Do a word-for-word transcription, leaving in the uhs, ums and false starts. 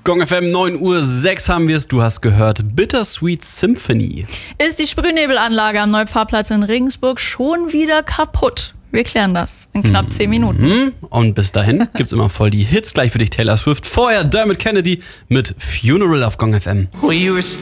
Gong F M, neun Uhr sechs haben wir es. Du hast gehört Bittersweet Symphony. Ist die Sprühnebelanlage am Neupfarrplatz in Regensburg schon wieder kaputt? Wir klären das in knapp zehn Minuten. Und bis dahin gibt's immer voll die Hits. Gleich für dich Taylor Swift. Vorher Dermot Kennedy mit Funeral auf Gong F M. We were